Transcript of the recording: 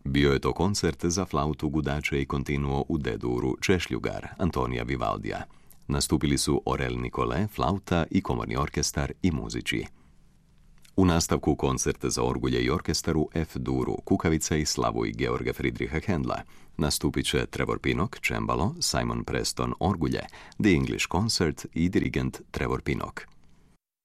Bio je to koncert za flautu, gudače i kontinuo u D-duru Češljugar Antonija Vivaldija. Nastupili su Orel Nikole, flauta i komorni orkestar i muziči. U nastavku koncert za orgulje i orkestaru F-duru Kukavica i Slavuj Georga Friedricha Händla. Nastupit će Trevor Pinnock, cembalo, Simon Preston, orgulje, The English Concert i dirigent Trevor Pinnock.